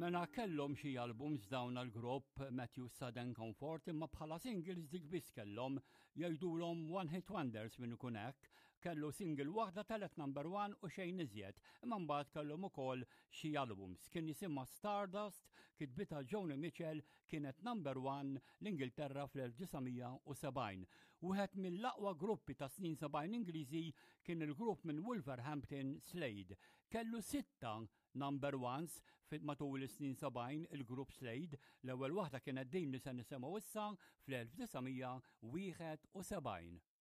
Mela kellhom xi albums dawn għall-grupp Matthew Sudden Comfort imma bħala singles dik biss kellhom jgħidulhom One Hit Wonders minn ikun hekk, kellu single waħda telet number 1 u xejn iżjed, imma mbagħad kellhom ukoll xi albums. Kien jisimha Stardust, kitbitha Joni Mitchell, kienet number 1 l-Ingilterra fl-1970. Wieħed mill-aqwa gruppi ta' snin 70 Ingliżi kien il-grupp minn Wolverhampton Slade. Kellu 6 number 1s matul is-snin 70 il-grupp Slade, l-ewwel waħda kienet din li se nisimgħu issa fl-1971.